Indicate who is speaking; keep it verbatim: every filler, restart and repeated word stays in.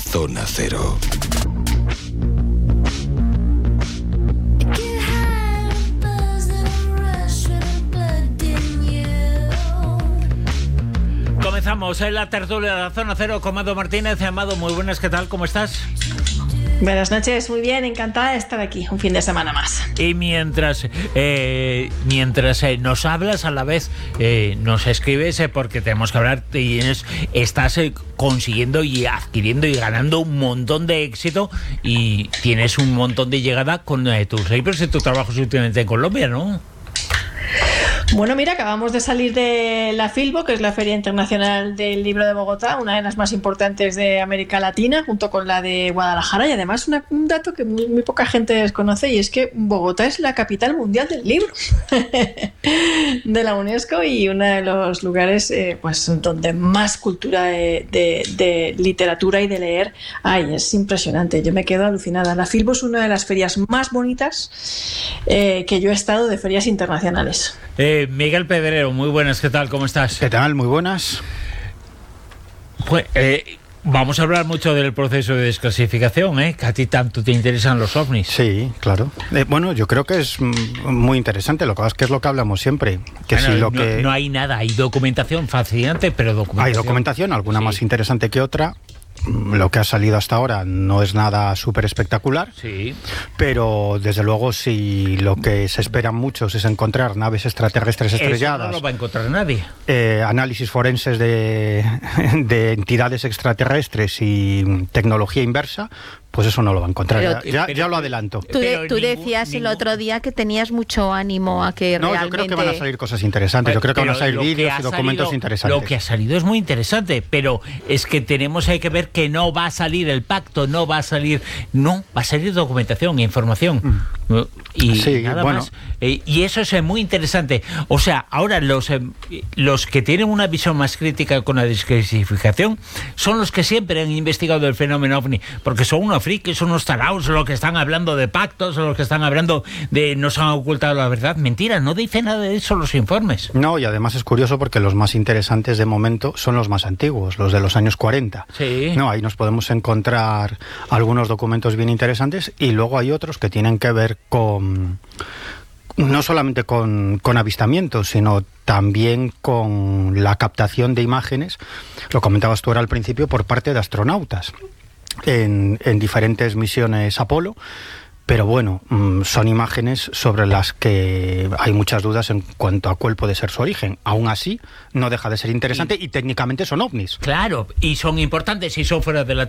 Speaker 1: Zona Cero.
Speaker 2: Comenzamos en la tertulia de la Zona Cero con Amado Martínez. Amado, muy buenas, ¿qué tal? ¿Cómo estás?
Speaker 3: Buenas noches, muy bien, encantada de estar aquí un fin de semana más.
Speaker 2: Y mientras eh, mientras eh, nos hablas, a la vez eh, nos escribes, eh, porque tenemos que hablar, tienes, estás eh, consiguiendo y adquiriendo y ganando un montón de éxito y tienes un montón de llegada con eh, tus libros y tus trabajos últimamente en Colombia, ¿no?
Speaker 3: Bueno, mira, acabamos de salir de la Filbo, que es la Feria Internacional del Libro de Bogotá, una de las más importantes de América Latina, junto con la de Guadalajara, y además una, un dato que muy, muy poca gente desconoce, y es que Bogotá es la capital mundial del libro de la UNESCO y uno de los lugares eh, pues donde más cultura de, de, de literatura y de leer hay. Es impresionante, yo me quedo alucinada. La Filbo es una de las ferias más bonitas eh, que yo he estado de ferias internacionales.
Speaker 2: Eh, Miguel Pedrero, muy buenas, ¿qué tal? ¿Cómo estás?
Speaker 4: ¿Qué tal? Muy buenas.
Speaker 2: Pues, eh, vamos a hablar mucho del proceso de desclasificación, ¿eh? Que a ti tanto te interesan los ovnis.
Speaker 4: Sí, claro. Eh, bueno, yo creo que es muy interesante. Lo que pasa es que es lo que hablamos siempre. Que
Speaker 2: bueno,
Speaker 4: si lo
Speaker 2: no,
Speaker 4: que...
Speaker 2: no hay nada, hay documentación fascinante, pero documentación...
Speaker 4: Hay documentación, alguna
Speaker 2: sí.
Speaker 4: más interesante que otra. Lo que ha salido hasta ahora no es nada súper espectacular,
Speaker 2: sí.
Speaker 4: Pero desde luego si lo que se esperan muchos es encontrar naves extraterrestres estrelladas...
Speaker 2: Eso no lo va a encontrar nadie.
Speaker 4: Eh, análisis forenses de, de entidades extraterrestres y tecnología inversa, pues eso no lo va a encontrar.
Speaker 5: Pero,
Speaker 4: ya,
Speaker 5: pero,
Speaker 4: ya lo adelanto.
Speaker 5: Tú, de, tú
Speaker 2: ningún,
Speaker 5: decías
Speaker 2: ningún...
Speaker 5: el otro día que tenías mucho ánimo a que
Speaker 4: no,
Speaker 5: realmente...
Speaker 4: yo creo que van a salir cosas interesantes. Yo creo que van a salir vídeos y documentos
Speaker 2: salido,
Speaker 4: interesantes.
Speaker 2: Lo que ha salido es muy interesante, pero es que tenemos hay que ver que no va a salir el pacto, no va a salir... No, va a salir documentación, información. Mm. Y
Speaker 4: sí,
Speaker 2: nada
Speaker 4: bueno.
Speaker 2: más. Eh, y eso es muy interesante. O sea, ahora los, eh, los que tienen una visión más crítica con la desclasificación son los que siempre han investigado el fenómeno ovni, porque son unos frikis, son unos taraos, los que están hablando de pactos, los que están hablando de nos han ocultado la verdad. Mentira, no dice nada de eso los informes.
Speaker 4: No, y además es curioso porque los más interesantes de momento son los más antiguos, los de los años cuarenta.
Speaker 2: Sí.
Speaker 4: No, ahí nos podemos encontrar algunos documentos bien interesantes y luego hay otros que tienen que ver con... no solamente con, con avistamientos, sino también con la captación de imágenes, lo comentabas tú ahora al principio, por parte de astronautas en, en diferentes misiones Apolo. Pero bueno, son imágenes sobre las que hay muchas dudas en cuanto a cuál puede ser su origen. Aún así, no deja de ser interesante y, y técnicamente son ovnis.
Speaker 2: Claro, y son importantes y son fuera de la